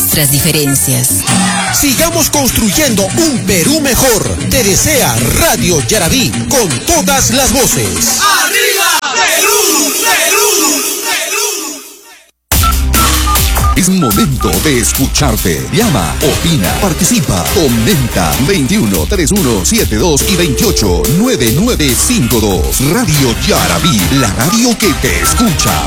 nuestras diferencias. Sigamos construyendo un Perú mejor. Te desea Radio Yarabí con todas las voces. ¡Arriba Perú! ¡Perú! Es momento de escucharte. Llama, opina, participa, comenta. 21 31 72 y 28 9952. Radio Yarabí, la radio que te escucha.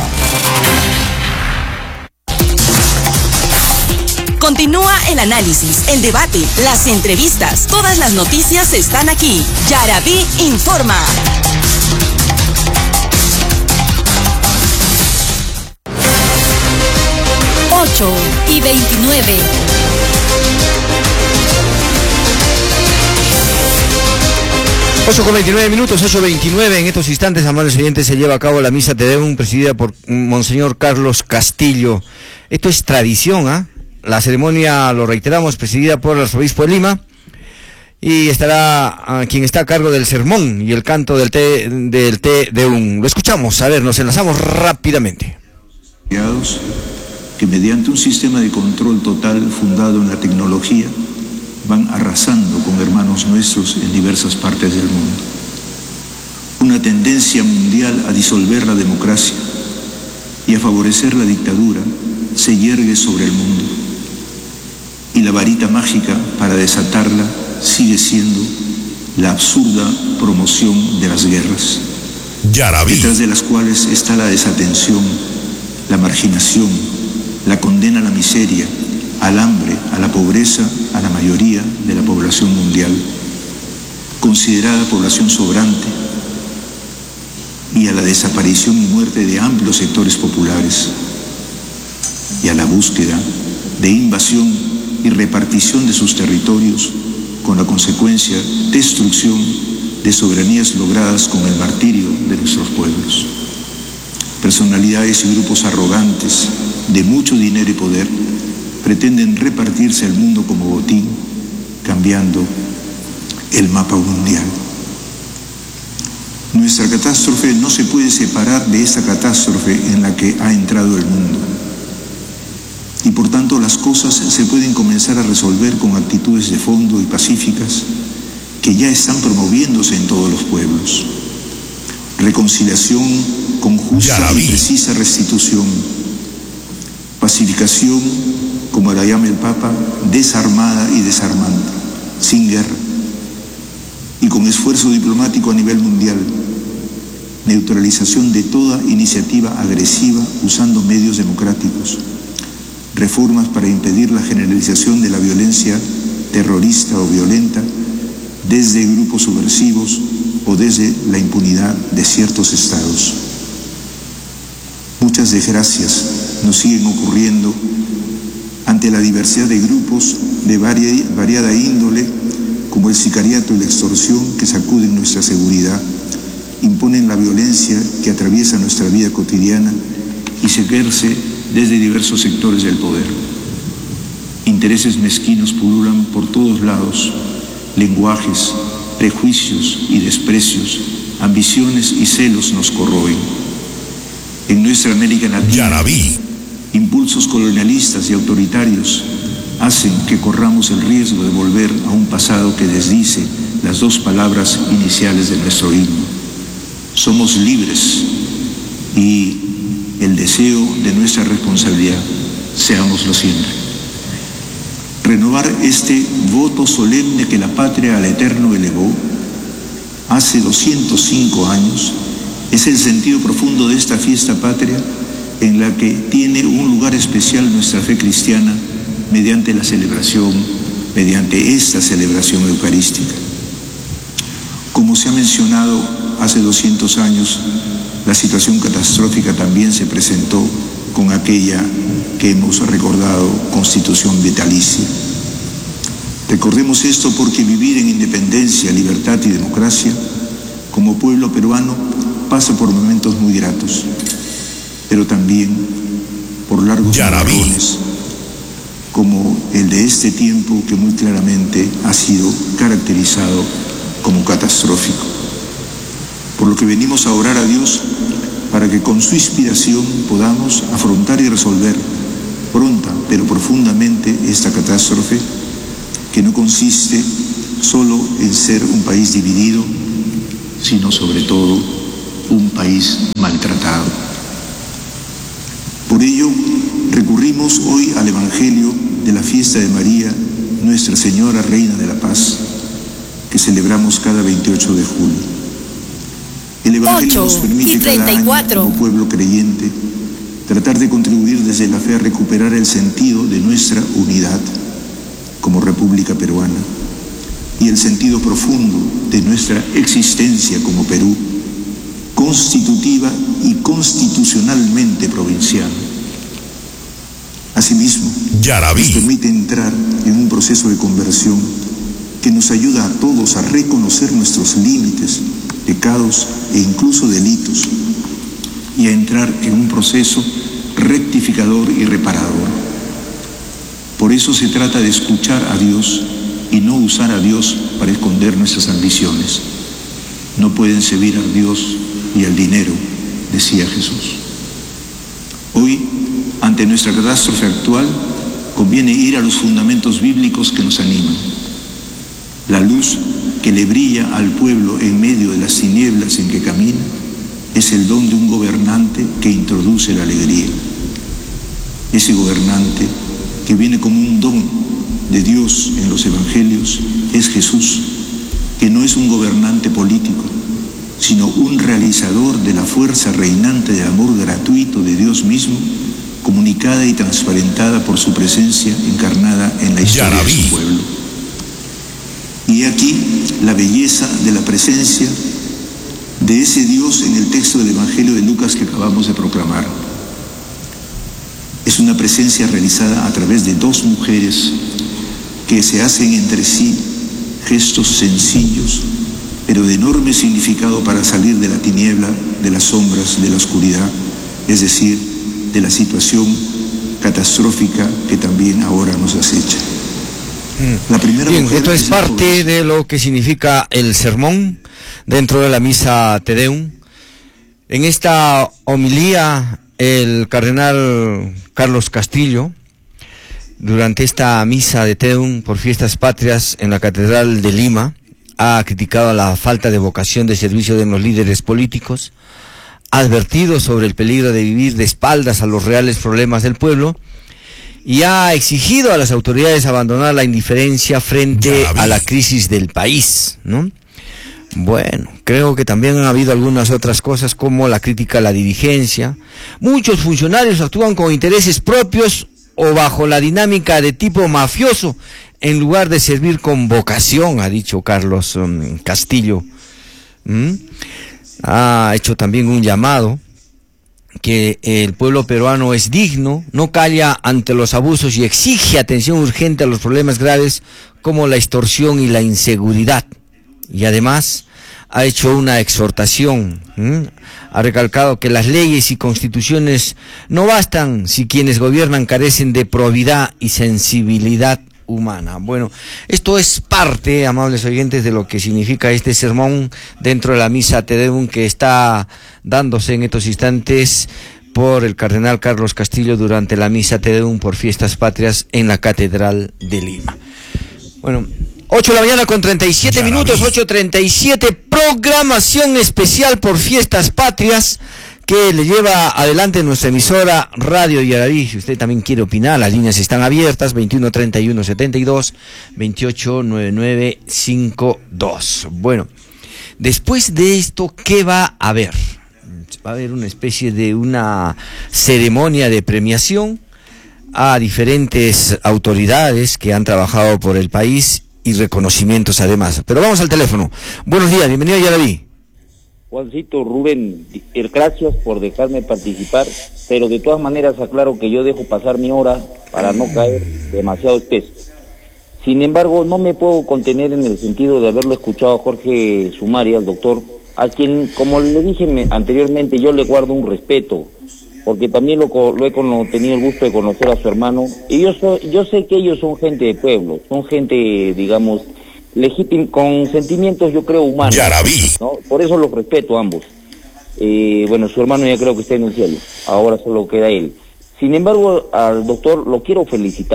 Continúa el análisis, el debate, las entrevistas. Todas las noticias están aquí. Yarabí informa. 8:29. Ocho con 29 minutos, 8:29. En estos instantes, amables oyentes, se lleva a cabo la misa Te Deum, presidida por Monseñor Carlos Castillo. Esto es tradición, ¿ah? La ceremonia, lo reiteramos, presidida por el arzobispo de Lima. Y estará quien está a cargo del sermón y el canto del Te Deum. Lo escuchamos, a ver, nos enlazamos rápidamente. Que mediante un sistema de control total fundado en la tecnología van arrasando con hermanos nuestros en diversas partes del mundo. Una tendencia mundial a disolver la democracia y a favorecer la dictadura se yergue sobre el mundo, y la varita mágica para desatarla sigue siendo la absurda promoción de las guerras, detrás de las cuales está la desatención, la marginación, la condena a la miseria, al hambre, a la pobreza, a la mayoría de la población mundial, considerada población sobrante, y a la desaparición y muerte de amplios sectores populares, y a la búsqueda de invasión y repartición de sus territorios, con la consecuencia destrucción de soberanías logradas con el martirio de nuestros pueblos. Personalidades y grupos arrogantes, de mucho dinero y poder, pretenden repartirse el mundo como botín, cambiando el mapa mundial. Nuestra catástrofe no se puede separar de esa catástrofe en la que ha entrado el mundo. Y por tanto las cosas se pueden comenzar a resolver con actitudes de fondo y pacíficas que ya están promoviéndose en todos los pueblos. Reconciliación con justa y precisa restitución. Pacificación, como la llama el Papa, desarmada y desarmante, sin guerra. Y con esfuerzo diplomático a nivel mundial. Neutralización de toda iniciativa agresiva usando medios democráticos. Reformas para impedir la generalización de la violencia terrorista o violenta desde grupos subversivos o desde la impunidad de ciertos estados. Muchas desgracias nos siguen ocurriendo ante la diversidad de grupos de variada índole, como el sicariato y la extorsión que sacuden nuestra seguridad, imponen la violencia que atraviesa nuestra vida cotidiana y se ejerce desde diversos sectores del poder. Intereses mezquinos pululan por todos lados, lenguajes, prejuicios y desprecios, ambiciones y celos nos corroen. En nuestra América Latina, impulsos colonialistas y autoritarios hacen que corramos el riesgo de volver a un pasado que desdice las dos palabras iniciales de nuestro himno. Somos libres y el deseo de nuestra responsabilidad, seámoslo siempre. Renovar este voto solemne que la patria al Eterno elevó hace 205 años es el sentido profundo de esta fiesta patria en la que tiene un lugar especial nuestra fe cristiana mediante esta celebración eucarística. Como se ha mencionado, hace 200 años la situación catastrófica también se presentó con aquella que hemos recordado, Constitución vitalicia. Recordemos esto porque vivir en independencia, libertad y democracia como pueblo peruano pasa por momentos muy gratos, pero también por largos maratones, como el de este tiempo que muy claramente ha sido caracterizado como catastrófico. Por lo que venimos a orar a Dios para que con su inspiración podamos afrontar y resolver pronta pero profundamente catástrofe, que no consiste solo en ser un país dividido, sino sobre todo un país maltratado. Por ello, recurrimos hoy al Evangelio de la fiesta de María, Nuestra Señora Reina de la Paz, que celebramos cada 28 de julio. El Evangelio nos permite cada año, como pueblo creyente, tratar de contribuir desde la fe a recuperar el sentido de nuestra unidad como República Peruana y el sentido profundo de nuestra existencia como Perú, constitutiva y constitucionalmente provincial. Asimismo, nos permite entrar en un proceso de conversión que nos ayuda a todos a reconocer nuestros límites, pecados e incluso delitos, y a entrar en un proceso rectificador y reparador. Por eso se trata de escuchar a Dios y no usar a Dios para esconder nuestras ambiciones. No pueden servir a Dios y al dinero, decía Jesús. Hoy, ante nuestra catástrofe actual, conviene ir a los fundamentos bíblicos que nos animan. La luz que le brilla al pueblo en medio de las tinieblas en que camina es el don de un gobernante que introduce la alegría. Ese gobernante que viene como un don de Dios en los evangelios es Jesús, que no es un gobernante político, sino un realizador de la fuerza reinante del amor gratuito de Dios mismo, comunicada y transparentada por su presencia encarnada en la historia de su pueblo. Y aquí la belleza de la presencia de ese Dios en el texto del Evangelio de Lucas que acabamos de proclamar. Es una presencia realizada a través de dos mujeres que se hacen entre sí gestos sencillos, pero de enorme significado para salir de la tiniebla, de las sombras, de la oscuridad, es decir, de la situación catastrófica que también ahora nos acecha. La primera Bien, mujer esto es parte de lo que significa el sermón dentro de la misa Te Deum. En esta homilía, el cardenal Carlos Castillo, durante esta misa de Te Deum por Fiestas Patrias en la Catedral de Lima, ha criticado la falta de vocación de servicio de los líderes políticos, ha advertido sobre el peligro de vivir de espaldas a los reales problemas del pueblo y ha exigido a las autoridades abandonar la indiferencia frente a la crisis del país, ¿no? Bueno, creo que también han habido algunas otras cosas como la crítica a la dirigencia. Muchos funcionarios actúan con intereses propios o bajo la dinámica de tipo mafioso en lugar de servir con vocación, ha dicho Carlos Castillo. Ha hecho también un llamado que el pueblo peruano es digno, no calla ante los abusos y exige atención urgente a los problemas graves como la extorsión y la inseguridad. Y además ha hecho una exhortación, ha recalcado que las leyes y constituciones no bastan si quienes gobiernan carecen de probidad y sensibilidad humana. Bueno, esto es parte, amables oyentes, de lo que significa este sermón dentro de la misa Te Deum que está dándose en estos instantes por el cardenal Carlos Castillo durante la misa Te Deum por Fiestas Patrias en la Catedral de Lima. Bueno, 8 de la mañana con 37 minutos, 8:37, programación especial por Fiestas Patrias que le lleva adelante nuestra emisora Radio Yaraví. Si usted también quiere opinar, las líneas están abiertas, 213172, 289952. Bueno, después de esto, ¿qué va a haber? Va a haber una especie de una ceremonia de premiación a diferentes autoridades que han trabajado por el país y reconocimientos además. Pero vamos al teléfono. Buenos días, bienvenido a Yaraví. Juancito, Rubén, gracias por dejarme participar, pero de todas maneras aclaro que yo dejo pasar mi hora para no caer demasiado espeso. Sin embargo, no me puedo contener en el sentido de haberlo escuchado a Jorge Sumari, al doctor, a quien, como le dije anteriormente, yo le guardo un respeto, porque también lo he tenido el gusto de conocer a su hermano, y yo sé que ellos son gente de pueblo, son gente, digamos, legítima, con sentimientos, yo creo, humanos, ¿no? Por eso los respeto a ambos. Bueno, su hermano ya creo que está en el cielo, ahora solo queda él. Sin embargo, al doctor lo quiero felicitar,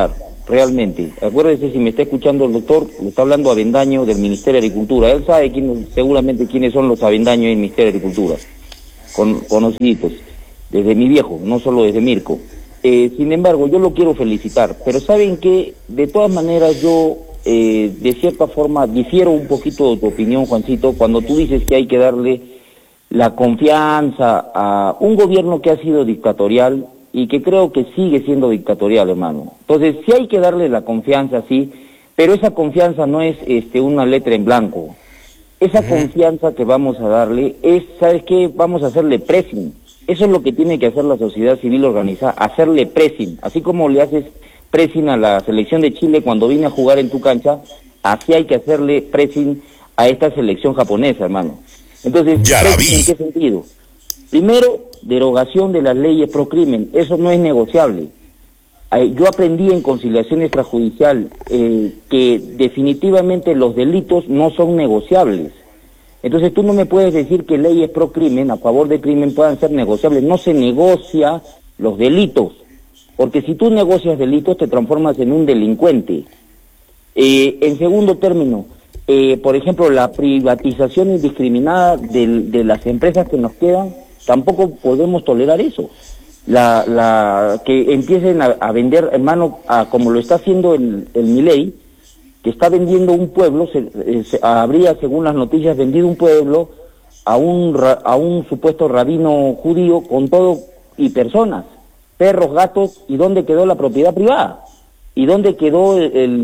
realmente. Acuérdese, si me está escuchando el doctor, le está hablando Avendaño del Ministerio de Agricultura. Él sabe seguramente quiénes son los Avendaños del Ministerio de Agricultura, conocidos, desde mi viejo, no solo desde Mirko. Sin embargo, yo lo quiero felicitar, pero ¿saben qué? De todas maneras yo, de cierta forma, difiero un poquito de tu opinión, Juancito, cuando tú dices que hay que darle la confianza a un gobierno que ha sido dictatorial y que creo que sigue siendo dictatorial, hermano. Entonces, sí hay que darle la confianza, sí, pero esa confianza no es una letra en blanco. Esa confianza que vamos a darle es, ¿sabes qué? Vamos a hacerle pressing. Eso es lo que tiene que hacer la sociedad civil organizada, hacerle pressing. Así como le haces pressing a la selección de Chile cuando viene a jugar en tu cancha, así hay que hacerle pressing a esta selección japonesa, hermano. Entonces, ¿en qué sentido? Primero, derogación de las leyes pro crimen, eso no es negociable. Yo aprendí en conciliación extrajudicial que definitivamente los delitos no son negociables. Entonces tú no me puedes decir que leyes pro crimen, a favor de crimen, puedan ser negociables. No se negocia los delitos, porque si tú negocias delitos te transformas en un delincuente. En segundo término, por ejemplo, la privatización indiscriminada de las empresas que nos quedan, tampoco podemos tolerar eso. Que empiecen a vender, hermano, como lo está haciendo el Milei, que está vendiendo un pueblo, habría, según las noticias, vendido un pueblo a un supuesto rabino judío con todo y personas, perros, gatos. ¿Y dónde quedó la propiedad privada? ¿Y dónde quedó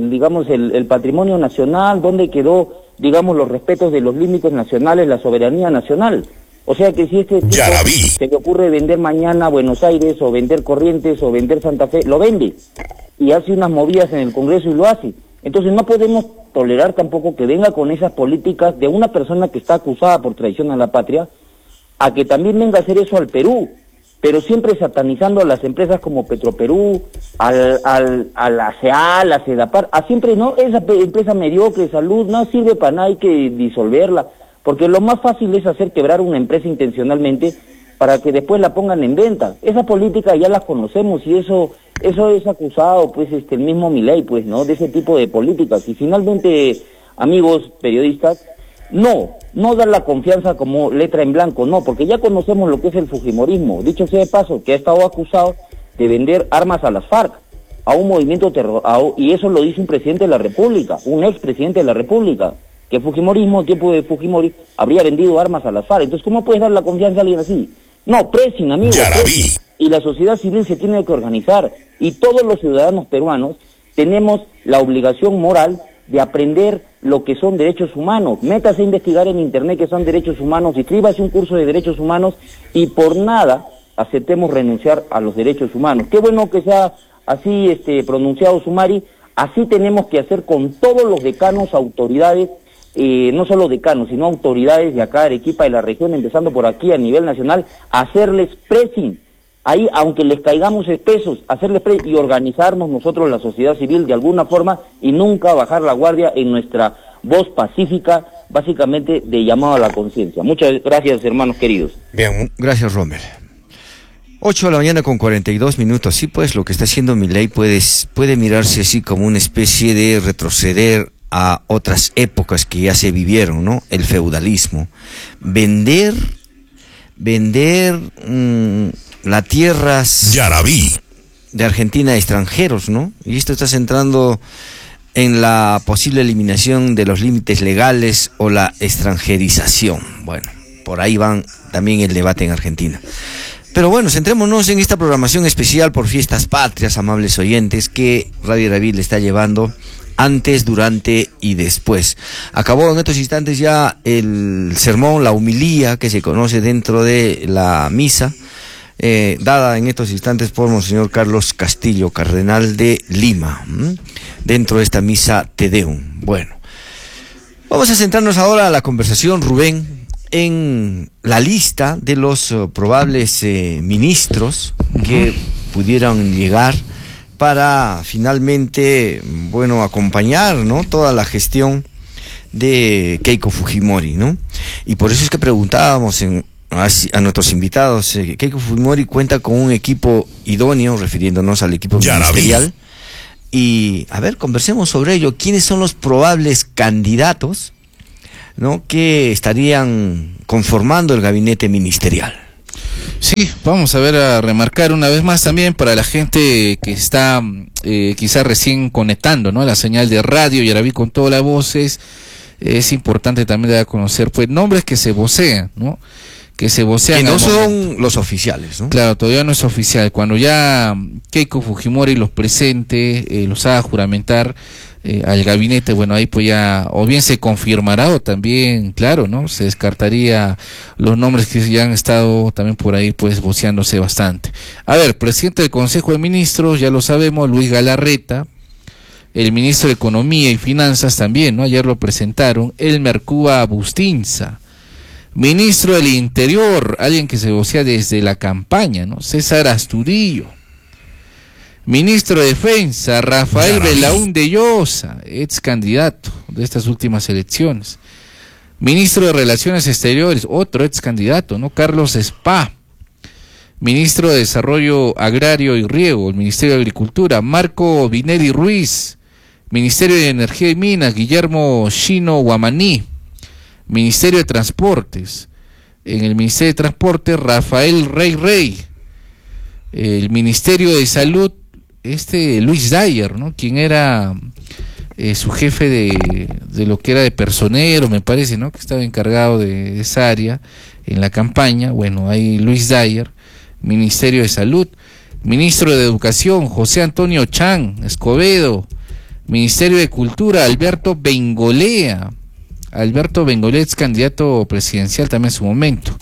el patrimonio nacional? ¿Dónde quedó, digamos, los respetos de los límites nacionales, la soberanía nacional? O sea que si este tipo se le ocurre vender mañana Buenos Aires, o vender Corrientes, o vender Santa Fe, lo vende. Y hace unas movidas en el Congreso y lo hace. Entonces no podemos tolerar tampoco que venga con esas políticas de una persona que está acusada por traición a la patria, a que también venga a hacer eso al Perú, pero siempre satanizando a las empresas como Petroperú, a la CEA, a la CEDAPAR, siempre no, esa empresa mediocre, salud, no sirve para nada, hay que disolverla, porque lo más fácil es hacer quebrar una empresa intencionalmente para que después la pongan en venta. Esa política ya la conocemos y eso es acusado, pues, el mismo Milei, pues, ¿no?, de ese tipo de políticas. Y finalmente, amigos periodistas, no dar la confianza como letra en blanco, no, porque ya conocemos lo que es el fujimorismo. Dicho sea de paso, que ha estado acusado de vender armas a las FARC, a un movimiento terror, y eso lo dice un presidente de la República, un expresidente de la República, que el fujimorismo, en tiempo de Fujimori, habría vendido armas a las FARC. Entonces, ¿cómo puedes dar la confianza a alguien así? No, pressing, amigos. Y la sociedad civil se tiene que organizar, y todos los ciudadanos peruanos tenemos la obligación moral de aprender lo que son derechos humanos. Métase a investigar en internet que son derechos humanos, inscríbase un curso de derechos humanos, y por nada aceptemos renunciar a los derechos humanos. Qué bueno que sea así pronunciado, Sumari. Así tenemos que hacer con todos los decanos, autoridades, no solo decanos, sino autoridades de acá, de Arequipa, de la región, empezando por aquí a nivel nacional, hacerles pressing. Ahí, aunque les caigamos espesos, hacerles pressing y organizarnos nosotros, la sociedad civil, de alguna forma, y nunca bajar la guardia en nuestra voz pacífica, básicamente de llamado a la conciencia. Muchas gracias, hermanos queridos. Bien, gracias, Rommel. 8 de la mañana con 42 minutos. Sí, pues lo que está haciendo Milei puede mirarse así como una especie de retroceder a otras épocas que ya se vivieron, ¿no? El feudalismo. Vender las tierras de Argentina a extranjeros, ¿no? Y esto está centrando en la posible eliminación de los límites legales o la extranjerización. Bueno, por ahí van también el debate en Argentina. Pero bueno, centrémonos en esta programación especial por Fiestas Patrias, amables oyentes, que Radio Yaraví le está llevando antes, durante y después. Acabó en estos instantes ya el sermón, la homilía que se conoce dentro de la misa, dada en estos instantes por Monseñor Carlos Castillo, cardenal de Lima, dentro de esta misa Te Deum. Bueno, vamos a centrarnos ahora a la conversación, Rubén, en la lista de los probables ministros que pudieran llegar para finalmente, bueno, acompañar, ¿no?, toda la gestión de Keiko Fujimori, ¿no? Y por eso es que preguntábamos a nuestros invitados, Keiko Fujimori cuenta con un equipo idóneo, refiriéndonos al equipo ministerial, y, a ver, conversemos sobre ello. ¿Quiénes son los probables candidatos, ¿no?, que estarían conformando el gabinete ministerial? Sí, vamos a ver, a remarcar una vez más también para la gente que está quizás recién conectando, ¿no?, a la señal de radio Yaraví con todas las voces. Es importante también dar a conocer, pues, nombres que se vocean, ¿no? Que se vocean. Que no son los oficiales, ¿no? Claro, todavía no es oficial. Cuando ya Keiko Fujimori los presente, los haga juramentar al gabinete, bueno, ahí pues ya, o bien se confirmará o también, claro, ¿no?, se descartaría los nombres que ya han estado también por ahí pues voceándose bastante. A ver, presidente del Consejo de Ministros, ya lo sabemos, Luis Galarreta. El ministro de Economía y Finanzas también, ¿no?, ayer lo presentaron, Elmer Cuba Bustinza. Ministro del Interior, alguien que se vocea desde la campaña, ¿no?, César Astudillo. Ministro de Defensa, Rafael Belaúnde Llosa, ex candidato de estas últimas elecciones. Ministro de Relaciones Exteriores, otro ex candidato, ¿no?, Carlos Spa. Ministro de Desarrollo Agrario y Riego, el Ministerio de Agricultura, Marco Vinelli Ruiz. Ministerio de Energía y Minas, Guillermo Chino Guamaní. Ministerio de Transportes, en el Ministerio de Transportes, Rafael Rey. El Ministerio de Salud, Luis Dyer, ¿no?, quien era su jefe de lo que era de personero, me parece, ¿no?, que estaba encargado de esa área en la campaña. Bueno, ahí Luis Dyer. Ministerio de Salud, Ministro de Educación, José Antonio Chan Escobedo. Ministerio de Cultura, Alberto Bengolea, ex candidato presidencial también en su momento.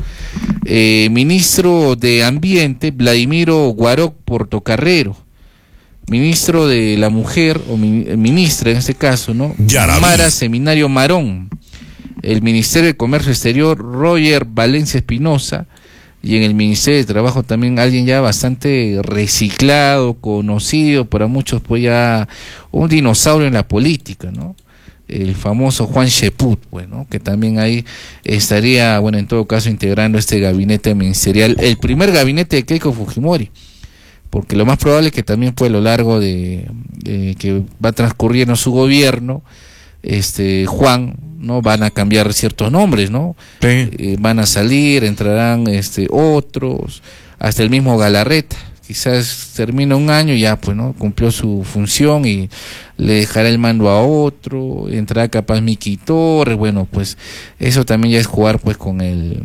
Ministro de Ambiente, Vladimiro Guaroc Portocarrero. Ministro de la Mujer, o ministra en este caso, ¿no?, Mara Seminario Marón. El Ministerio de Comercio Exterior, Roger Valencia Espinosa. Y en el Ministerio de Trabajo también alguien ya bastante reciclado, conocido para muchos, pues ya un dinosaurio en la política, ¿no? El famoso Juan Sheput, bueno, que también ahí estaría, bueno, en todo caso integrando este gabinete ministerial, el primer gabinete de Keiko Fujimori, porque lo más probable es que también pues a lo largo de que va transcurriendo su gobierno, Juan, ¿no?, van a cambiar ciertos nombres, ¿no? Sí. Van a salir, entrarán otros, hasta el mismo Galarreta, quizás termina un año y ya pues, ¿no?, cumplió su función y le dejará el mando a otro, entrará capaz Miki Torres. Bueno, pues eso también ya es jugar pues como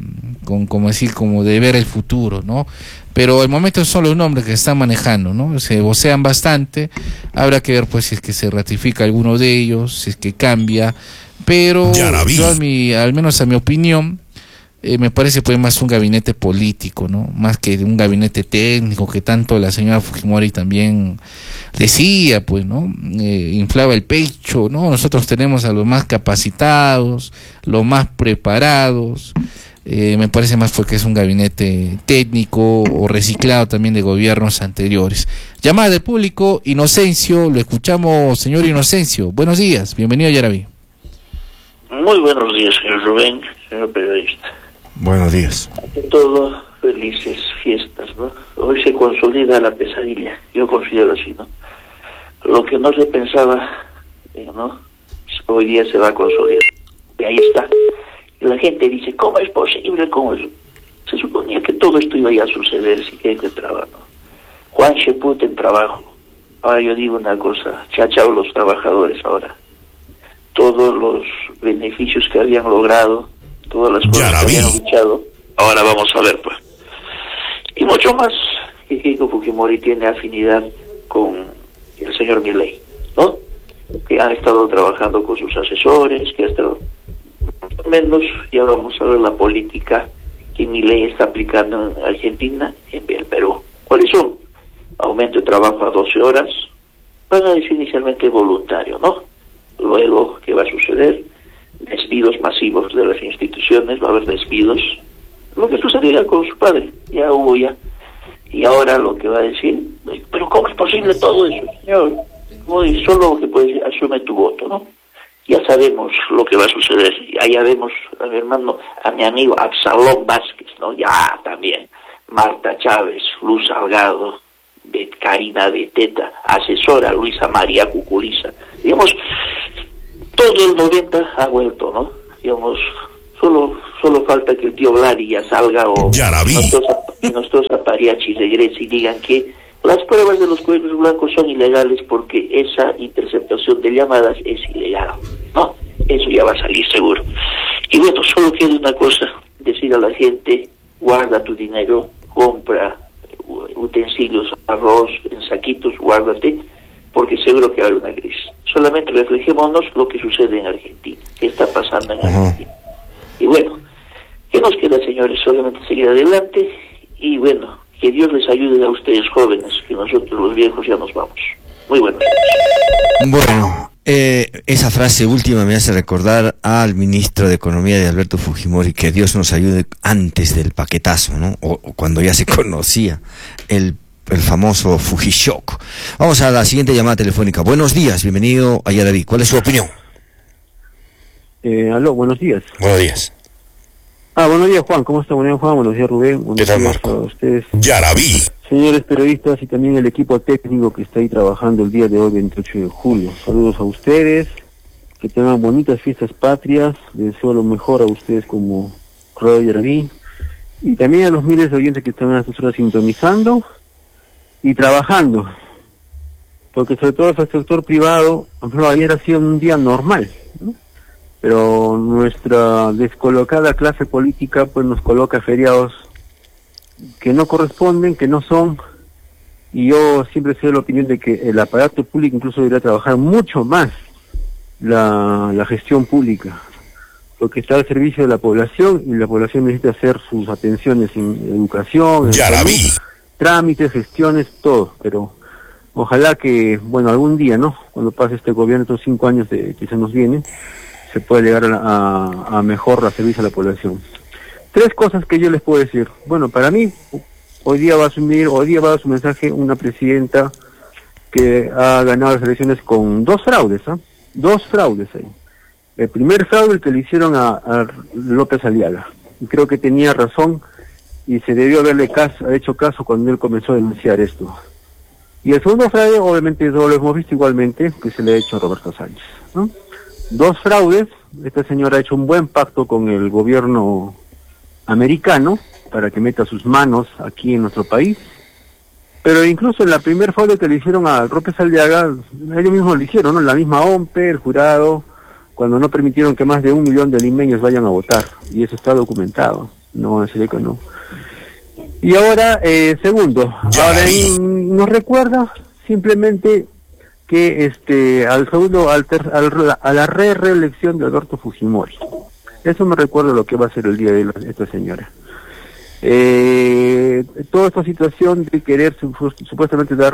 de ver el futuro, ¿no? Pero al momento son los nombres que se están manejando, ¿no? Se vocean bastante, habrá que ver pues si es que se ratifica alguno de ellos, si es que cambia, pero yo al menos a mi opinión, me parece pues más un gabinete político, ¿no?, más que un gabinete técnico, que tanto la señora Fujimori también decía, pues, ¿no?, inflaba el pecho, ¿no? Nosotros tenemos a los más capacitados, los más preparados. Me parece más porque es un gabinete técnico o reciclado también de gobiernos anteriores. Llamada del público, Inocencio, lo escuchamos, señor Inocencio. Buenos días, bienvenido a Yaraví. Muy buenos días, señor Rubén, señor periodista. Buenos días. Ante todo, felices fiestas, ¿no? Hoy se consolida la pesadilla, yo considero así, ¿no? Lo que no se pensaba, ¿no?, hoy día se va a consolidar. Y ahí está. Y la gente dice, ¿cómo es posible? ¿Cómo es? Se suponía que todo esto iba a suceder si hay que trabajo. Juan Sheput en trabajo. Ahora yo digo una cosa, chachao los trabajadores ahora. Todos los beneficios que habían logrado, todas las cosas que habían luchado, ahora vamos a ver, pues. Y mucho más, que Keiko Fujimori tiene afinidad con el señor Milei, ¿no? Que han estado trabajando con sus asesores, que ha estado menos, ya vamos a ver la política que Milei está aplicando en Argentina y en el Perú. ¿Cuáles son? Aumento de trabajo a 12 horas, van a decir inicialmente voluntario, ¿no? Luego, ¿qué va a suceder? Despidos masivos de las instituciones, va a haber despidos. Lo que sucedía con su padre, ya hubo ya. Y ahora lo que va a decir, pero ¿cómo es posible todo eso, señor? Muy solo que puede decir, asume tu voto, ¿no? Ya sabemos lo que va a suceder. Ya vemos a mi hermano, a mi amigo Absalón Vázquez, ¿no? Ya también. Marta Chávez, Luz Salgado, Karina Beteta, asesora Luisa María Cuculiza. Digamos, todo el 90 ha vuelto, ¿no? Digamos, solo falta que el tío Vladi ya salga o nuestros apariachis regresen y digan que las pruebas de los cuellos blancos son ilegales porque esa interceptación de llamadas es ilegal, ¿no? Eso ya va a salir seguro. Y bueno, solo queda una cosa, decir a la gente, guarda tu dinero, compra utensilios, arroz, en saquitos, guárdate, porque seguro que va a haber una crisis. Solamente reflejémonos lo que sucede en Argentina, qué está pasando en Argentina. Y bueno, ¿qué nos queda, señores? Solamente seguir adelante y bueno, que Dios les ayude a ustedes jóvenes, que nosotros los viejos ya nos vamos. Muy buenos días. Bueno, esa frase última me hace recordar al ministro de Economía de Alberto Fujimori, que Dios nos ayude antes del paquetazo, ¿no? O cuando ya se conocía el famoso Fujishock. Vamos a la siguiente llamada telefónica. Buenos días, bienvenido a Yaraví. ¿Cuál es su opinión? Aló, buenos días. Buenos días. Buenos días, Juan. ¿Cómo está? Buenos días, Juan. Buenos días, Rubén. Buenos días a ustedes. Yaraví. Señores periodistas y también el equipo técnico que está ahí trabajando el día de hoy, 28 de julio. Saludos a ustedes. Que tengan bonitas fiestas patrias. Les deseo lo mejor a ustedes como Radio Yaraví. Y también a los miles de oyentes que están a estas horas sintonizando y trabajando. Porque sobre todo el sector privado, por ejemplo, ayer ha sido un día normal, ¿no? Pero nuestra descolocada clase política pues nos coloca feriados que no corresponden, que no son, y yo siempre soy de la opinión de que el aparato público incluso debería trabajar mucho más la gestión pública, porque está al servicio de la población y la población necesita hacer sus atenciones en educación, en salud, trámites, gestiones, todo, pero ojalá que, bueno, algún día, ¿no? Cuando pase este gobierno, estos 5 años que se nos vienen, se puede llegar a mejor servicio a la población. 3 cosas que yo les puedo decir. Bueno, para mí, hoy día va a dar su mensaje una presidenta que ha ganado las elecciones con 2 fraudes, ¿ah? 2 fraudes ahí. El primer fraude, el que le hicieron a López Aliaga. Y creo que tenía razón y se debió haber hecho caso cuando él comenzó a denunciar esto. Y el segundo fraude, obviamente, lo hemos visto igualmente, que se le ha hecho a Roberto Sánchez, ¿no? 2 fraudes. Esta señora ha hecho un buen pacto con el gobierno americano para que meta sus manos aquí en nuestro país. Pero incluso en la primer fraude que le hicieron a López Aliaga, ellos mismos lo hicieron, ¿no? La misma OMPE, el jurado, cuando no permitieron que más de 1 millón de limeños vayan a votar. Y eso está documentado. No, en serio que no. Y ahora, segundo, ahora nos recuerda simplemente que a la reelección de Alberto Fujimori. Eso me recuerda lo que va a ser el día de esta señora. Toda esta situación de querer supuestamente dar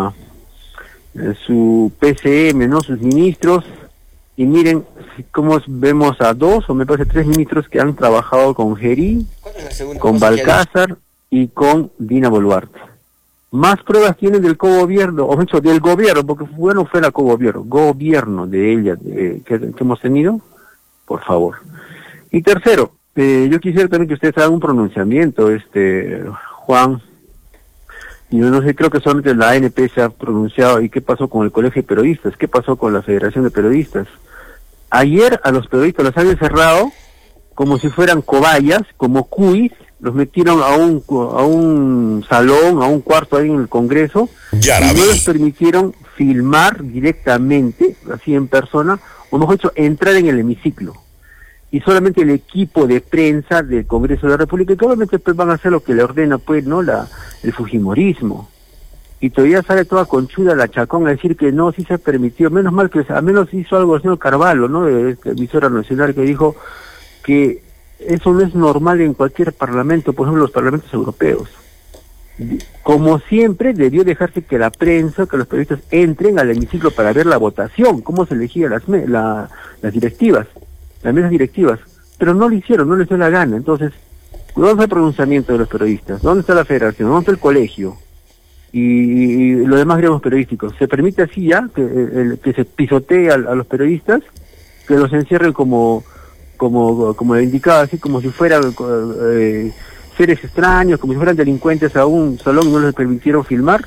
su PCM, ¿no? Sus ministros, y miren cómo vemos a 2 o me parece 3 ministros que han trabajado con Gerí, con Balcázar y con Dina Boluarte. Más pruebas tienen del cogobierno, o mucho del gobierno, porque bueno fue la gobierno de ella que hemos tenido, por favor. Y tercero, yo quisiera también que ustedes hagan un pronunciamiento, Juan, y yo no sé, creo que solamente la ANP se ha pronunciado, y qué pasó con el Colegio de Periodistas, qué pasó con la Federación de Periodistas. Ayer a los periodistas los han encerrado como si fueran cobayas, como cuis, los metieron a un salón, a un cuarto ahí en el Congreso, y no les permitieron filmar directamente, así en persona, o mejor dicho, entrar en el hemiciclo. Y solamente el equipo de prensa del Congreso de la República, que obviamente pues van a hacer lo que le ordena pues, ¿no? El fujimorismo. Y todavía sale toda conchuda la Chacón a decir que no, sí se permitió, menos mal que al menos hizo algo el señor Carvalho, ¿no? De esta emisora nacional, que dijo que eso no es normal en cualquier parlamento, por ejemplo los parlamentos europeos. Como siempre, debió dejarse que la prensa, que los periodistas entren al hemiciclo para ver la votación, cómo se elegían las directivas, las mesas directivas, pero no lo hicieron, no les dio la gana. Entonces, ¿dónde está el pronunciamiento de los periodistas? ¿Dónde está la federación? ¿Dónde está el colegio? Y los demás gremios periodísticos. ¿Se permite así ya que se pisotee a los periodistas, que los encierren como le indicaba, así como si fueran seres extraños, como si fueran delincuentes a un salón y no les permitieron filmar?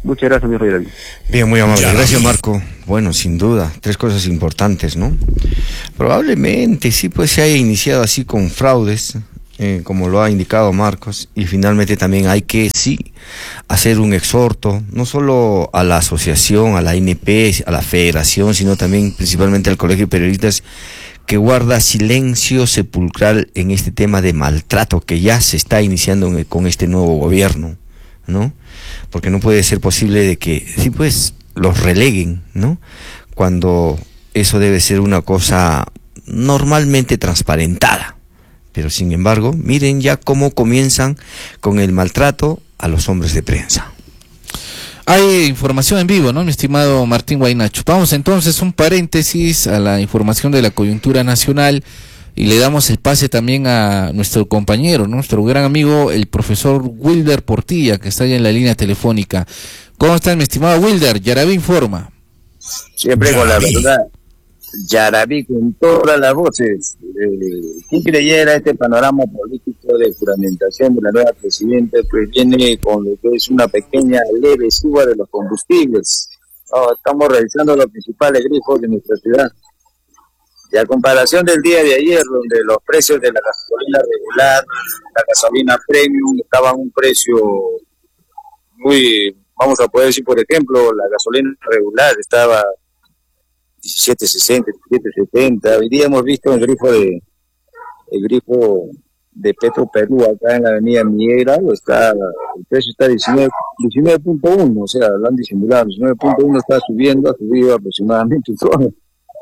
Muchas gracias, mi rey David. Bien, muy amable. Gracias, Marco. Bueno, sin duda, 3 cosas importantes, ¿no? Probablemente sí, pues se haya iniciado así con fraudes, como lo ha indicado Marcos, y finalmente también hay que, sí, hacer un exhorto, no solo a la asociación, a la ANP, a la federación, sino también principalmente al Colegio de Periodistas, que guarda silencio sepulcral en este tema de maltrato que ya se está iniciando con este nuevo gobierno, ¿no? Porque no puede ser posible de que, sí, pues, los releguen, ¿no? Cuando eso debe ser una cosa normalmente transparentada. Pero sin embargo, miren ya cómo comienzan con el maltrato a los hombres de prensa. Hay información en vivo, ¿no, mi estimado Martín Guaynacho? Vamos entonces un paréntesis a la información de la coyuntura nacional y le damos el pase también a nuestro compañero, ¿no? Nuestro gran amigo, el profesor Wilder Portilla, que está ya en la línea telefónica. ¿Cómo está, mi estimado Wilder? Yaraví informa. Siempre con la verdad. Yaraví con todas las voces. ¿Quién creyera este panorama político de juramentación de la nueva presidenta? Pues viene con lo que es una pequeña leve suba de los combustibles. Estamos revisando los principales grifos de nuestra ciudad. Y a comparación del día de ayer, donde los precios de la gasolina regular, la gasolina premium, estaban a un precio muy, vamos a poder decir, por ejemplo, la gasolina regular estaba 17.60, 17.70. Hoy día hemos visto el grifo de Petro Perú acá en la avenida Miguel, el precio está 19.1, o sea, lo han disimulado, 19.1 está subiendo, ha subido aproximadamente todo.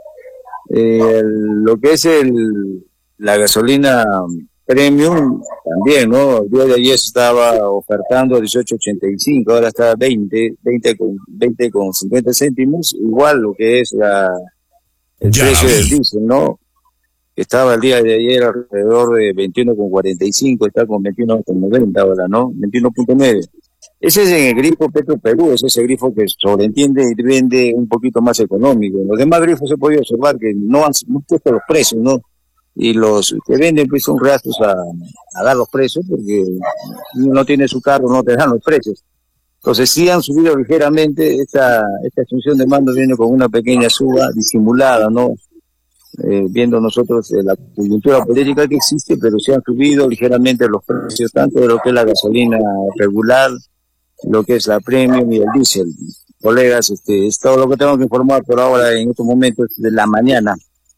Lo que es la gasolina premium también, ¿no? El día de ayer estaba ofertando 18.85, ahora está 20 con 50 céntimos, igual lo que es el precio del diésel, ¿no? Que estaba el día de ayer alrededor de 21.45, está con 21.90 ahora, ¿no? 21.9. Ese es en el grifo Petro Perú, es ese grifo que sobreentiende y vende un poquito más económico. En los demás grifos se puede observar que no han puesto los precios, ¿no? Y los que venden pues son reacios a dar los precios, porque si uno no tiene su carro no te dan los precios. Entonces sí han subido ligeramente, esta extensión de mando viene con una pequeña suba disimulada, ¿no? Viendo nosotros la coyuntura política que existe, pero sí han subido ligeramente los precios, tanto de lo que es la gasolina regular, lo que es la premium y el diésel. Colegas, es todo lo que tengo que informar por ahora en estos momentos de la mañana.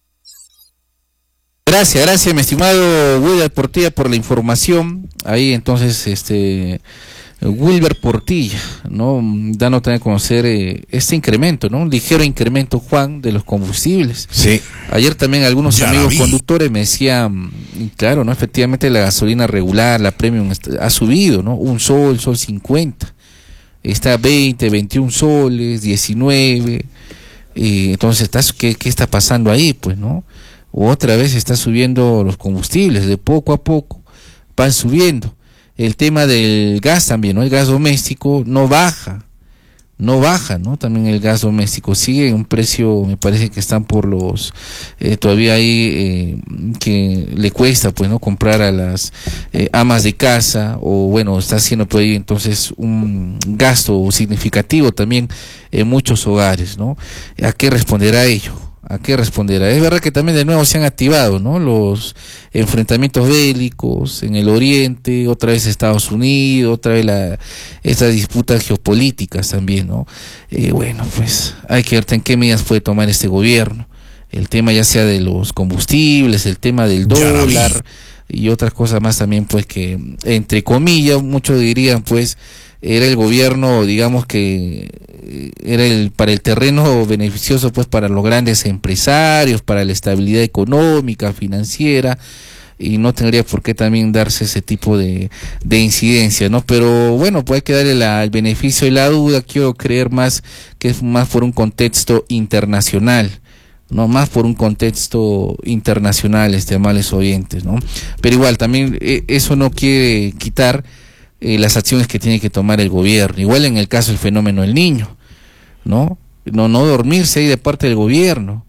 Gracias, mi estimado Wilber Portilla, por la información. Ahí entonces, Wilber Portilla, ¿no? Dando también a conocer este incremento, ¿no? Un ligero incremento, Juan, de los combustibles. Sí. Ayer también algunos amigos conductores me decían, claro, ¿no? Efectivamente la gasolina regular, la premium, ha subido, ¿no? Un sol 50. Está 20, 21 soles, 19. Entonces, ¿qué está pasando ahí, pues, no? Otra vez está subiendo los combustibles, de poco a poco van subiendo. El tema del gas también, ¿no? El gas doméstico no baja, ¿no? También el gas doméstico sigue en un precio, me parece que están por los, todavía hay que le cuesta, pues, ¿no? Comprar a las amas de casa, o bueno, está haciendo por ahí entonces un gasto significativo también en muchos hogares, ¿no? ¿A qué responderá ello? ¿A qué responderá? Es verdad que también de nuevo se han activado, ¿no? Los enfrentamientos bélicos en el oriente, otra vez Estados Unidos, otra vez estas disputas geopolíticas también, ¿no? Bueno, pues hay que ver en qué medidas puede tomar este gobierno. El tema ya sea de los combustibles, el tema del dólar y otras cosas más también, pues que, entre comillas, muchos dirían, pues, era el gobierno, digamos que era para el terreno beneficioso, pues, para los grandes empresarios, para la estabilidad económica, financiera, y no tendría por qué también darse ese tipo de incidencia, ¿no? Pero bueno, pues hay que darle el beneficio de la duda. Quiero creer más que es más por un contexto internacional, no más por un contexto internacional, amables oyentes, ¿no? Pero igual también eso no quiere quitar las acciones que tiene que tomar el gobierno. Igual en el caso del fenómeno del Niño, ¿no? No dormirse ahí de parte del gobierno.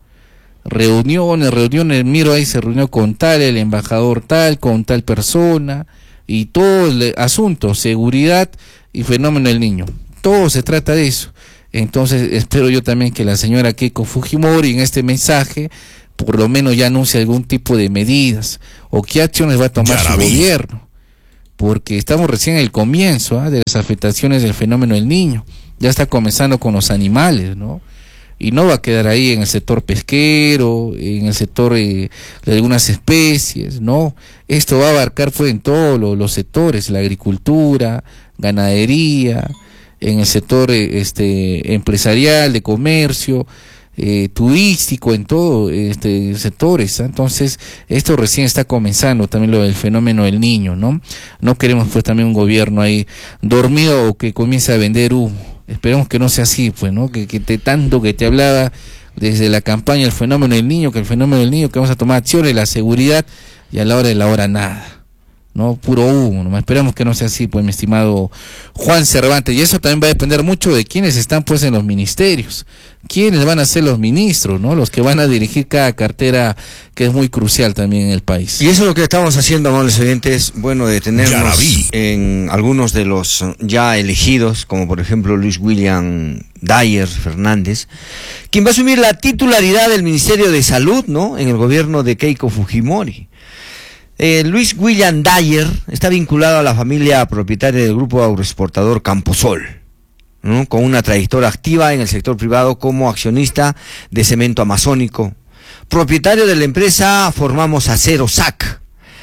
Reuniones, miro ahí se reunió con tal, el embajador tal, con tal persona, y todo el asunto, seguridad y fenómeno del Niño. Todo se trata de eso. Entonces espero yo también que la señora Keiko Fujimori en este mensaje por lo menos ya anuncie algún tipo de medidas o qué acciones va a tomar su gobierno, porque estamos recién en el comienzo de las afectaciones del fenómeno del Niño. Ya está comenzando con los animales, ¿no? Y no va a quedar ahí en el sector pesquero, en el sector de algunas especies, no. Esto va a abarcar en todos los sectores, la agricultura, ganadería, en el sector empresarial, de comercio, turístico, en todos sectores. Entonces esto recién está comenzando, también lo del fenómeno del Niño, ¿no? No queremos pues también un gobierno ahí dormido o que comience a vender humo. Esperemos que no sea así, pues, ¿no? Que tanto que te hablaba desde la campaña el fenómeno del Niño, que vamos a tomar acciones, la seguridad, y a la hora de la hora nada, ¿no? Puro humo, ¿no? Esperamos que no sea así, pues, mi estimado Juan Cervantes. Y eso también va a depender mucho de quiénes están, pues, en los ministerios, quiénes van a ser los ministros, ¿no? Los que van a dirigir cada cartera, que es muy crucial también en el país. Y eso es lo que estamos haciendo, amables oyentes, bueno, detenernos en algunos de los ya elegidos, como por ejemplo Luis William Dyer Fernández, quien va a asumir la titularidad del Ministerio de Salud, ¿no? En el gobierno de Keiko Fujimori. Luis William Dyer está vinculado a la familia propietaria del grupo agroexportador Camposol, ¿no? Con una trayectoria activa en el sector privado como accionista de Cemento Amazónico, propietario de la empresa Formamos Acero SAC.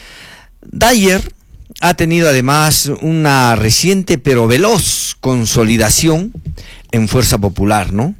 Dyer ha tenido además una reciente pero veloz consolidación en Fuerza Popular, ¿no?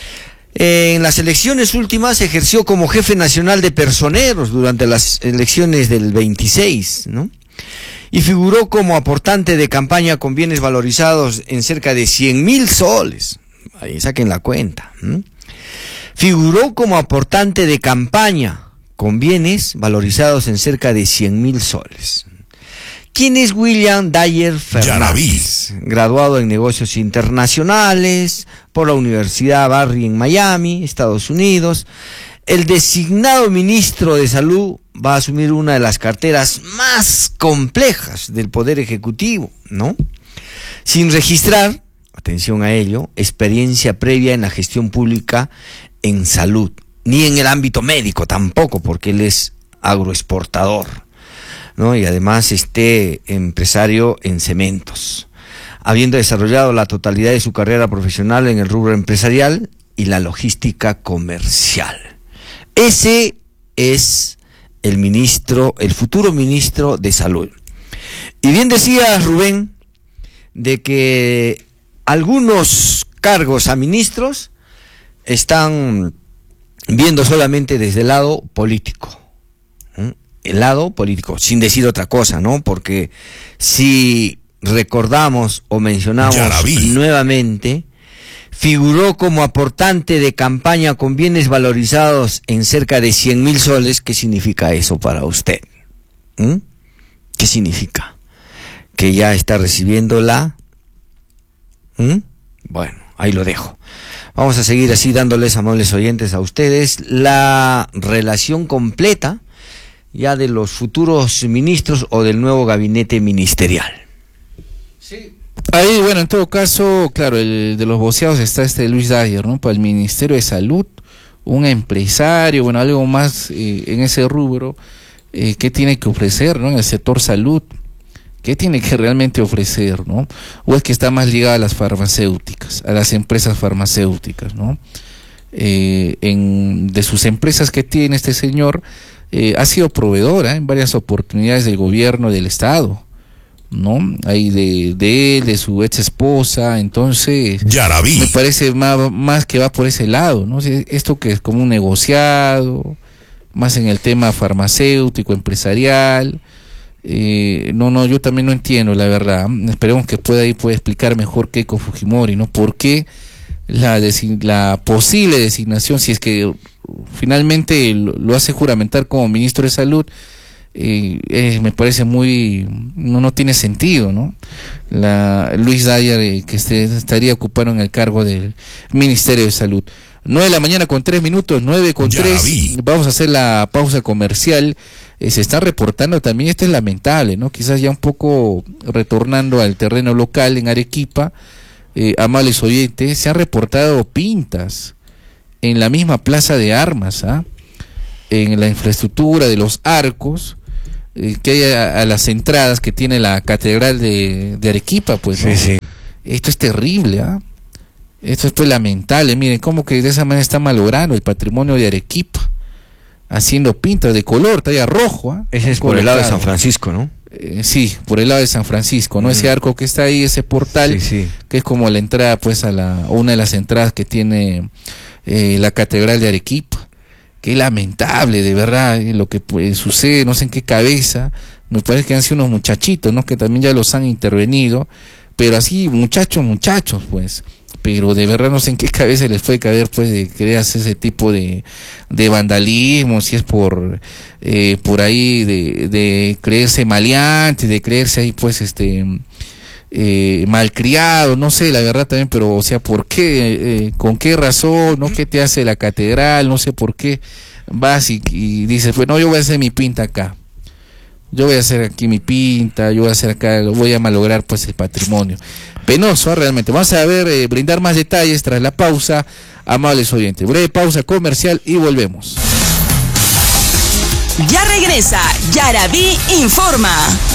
En las elecciones últimas ejerció como jefe nacional de personeros durante las elecciones del 26, ¿no? Y figuró como aportante de campaña con bienes valorizados en cerca de 100,000 soles. Ahí saquen la cuenta, ¿no? Figuró como aportante de campaña con bienes valorizados en cerca de 100,000 soles. ¿Quién es William Dyer Fernández? Graduado en negocios internacionales por la Universidad Barry en Miami, Estados Unidos. El designado ministro de Salud va a asumir una de las carteras más complejas del Poder Ejecutivo, ¿no? Sin registrar, atención a ello, experiencia previa en la gestión pública en salud, ni en el ámbito médico tampoco, porque él es agroexportador, ¿no? Y además empresario en cementos, habiendo desarrollado la totalidad de su carrera profesional en el rubro empresarial y la logística comercial. Ese es el futuro ministro de Salud. Y bien decía Rubén de que algunos cargos a ministros están viendo solamente desde el lado político. El lado político, sin decir otra cosa, ¿no? Porque si recordamos o mencionamos nuevamente, figuró como aportante de campaña con bienes valorizados en cerca de 100,000 soles. ¿Qué significa eso para usted? ¿Qué significa? ¿Que ya está recibiendo la? Bueno, ahí lo dejo. Vamos a seguir así dándoles, amables oyentes, a ustedes la relación completa ya de los futuros ministros o del nuevo gabinete ministerial. Sí. Ahí, bueno, en todo caso, claro, el de los voceados está Luis Dyer, ¿no? Para el Ministerio de Salud, un empresario, bueno, algo más en ese rubro, ¿qué tiene que ofrecer, ¿no? En el sector salud, ¿qué tiene que realmente ofrecer, ¿no? O es que está más ligado a las farmacéuticas, a las empresas farmacéuticas, ¿no? De sus empresas que tiene este señor, ha sido proveedora en varias oportunidades del gobierno del estado, ¿no? Ahí de él, de su ex esposa. Entonces me parece más que va por ese lado, ¿no? Esto que es como un negociado, más en el tema farmacéutico, empresarial. No, yo también no entiendo, la verdad. Esperemos que pueda explicar mejor Keiko Fujimori, ¿no? ¿Por qué la posible designación, si es que finalmente lo hace juramentar como ministro de Salud? Me parece no tiene sentido, ¿no? Luis Dyer que estaría ocupando en el cargo del Ministerio de Salud. 9:03 a.m, 9:03. Vamos a hacer la pausa comercial. Se está reportando también, esto es lamentable, ¿no? Quizás ya un poco retornando al terreno local en Arequipa, amables oyentes, se han reportado pintas en la misma plaza de armas, en la infraestructura de los arcos que hay a las entradas que tiene la catedral de Arequipa, pues, ¿no? Sí. Esto es terrible, esto es pues lamentable. Miren cómo que de esa manera está malogrando el patrimonio de Arequipa, haciendo pintas de color, talla rojo. Ese es por el lado de San Francisco, ¿no? Sí, por el lado de San Francisco, ¿no? Ese arco que está ahí, ese portal, que es como la entrada, pues, una de las entradas que tiene la catedral de Arequipa. Qué lamentable, de verdad, lo que sucede, no sé en qué cabeza. Me parece que han sido unos muchachitos, ¿no? Que también ya los han intervenido, pero así, muchachos, pues, pero de verdad no sé en qué cabeza les puede caber, pues, de querer hacer ese tipo de vandalismo, si es por ahí de creerse maleante, de creerse ahí, pues, malcriado, no sé, la verdad también, pero, o sea, ¿por qué? ¿Con qué razón? ¿No? ¿Qué te hace la catedral? No sé por qué vas y dices, pues, no, yo voy a hacer mi pinta acá. Yo voy a hacer aquí mi pinta, yo voy a hacer acá, voy a malograr, pues, el patrimonio. Penoso, realmente. Vamos a ver, brindar más detalles tras la pausa, amables oyentes. Breve pausa comercial y volvemos. Ya regresa, Yarabí informa.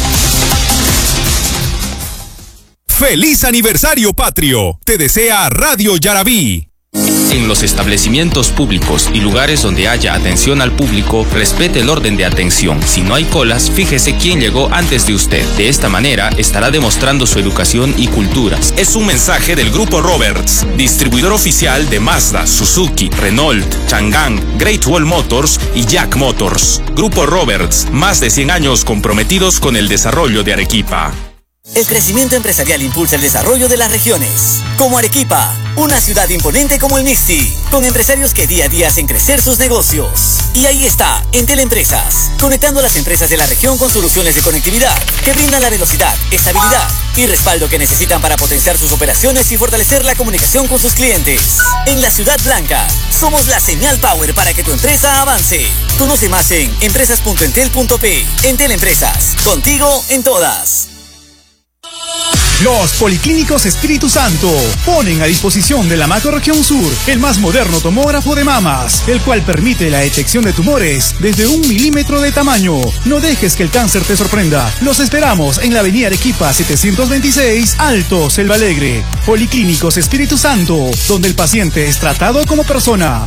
¡Feliz aniversario patrio! Te desea Radio Yarabí. En los establecimientos públicos y lugares donde haya atención al público, respete el orden de atención. Si no hay colas, fíjese quién llegó antes de usted. De esta manera, estará demostrando su educación y cultura. Es un mensaje del Grupo Roberts, distribuidor oficial de Mazda, Suzuki, Renault, Chang'an, Great Wall Motors y Jack Motors. Grupo Roberts, más de 100 años comprometidos con el desarrollo de Arequipa. El crecimiento empresarial impulsa el desarrollo de las regiones, como Arequipa, una ciudad imponente como el Mixti, con empresarios que día a día hacen crecer sus negocios. Y ahí está, Entel Empresas, conectando a las empresas de la región con soluciones de conectividad que brindan la velocidad, estabilidad y respaldo que necesitan para potenciar sus operaciones y fortalecer la comunicación con sus clientes. En la Ciudad Blanca, somos la señal power para que tu empresa avance. Conoce más en empresas.entel.p. Entel Empresas, contigo en todas. Los Policlínicos Espíritu Santo ponen a disposición de la Macrorregión Sur el más moderno tomógrafo de mamas, el cual permite la detección de tumores desde 1 milímetro de tamaño. No dejes que el cáncer te sorprenda. Los esperamos en la avenida Arequipa 726, Alto Selva Alegre. Policlínicos Espíritu Santo, donde el paciente es tratado como persona.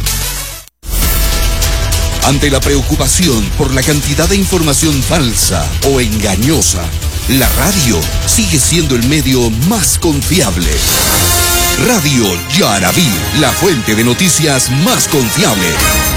Ante la preocupación por la cantidad de información falsa o engañosa, la radio sigue siendo el medio más confiable. Radio Yarabí, la fuente de noticias más confiable.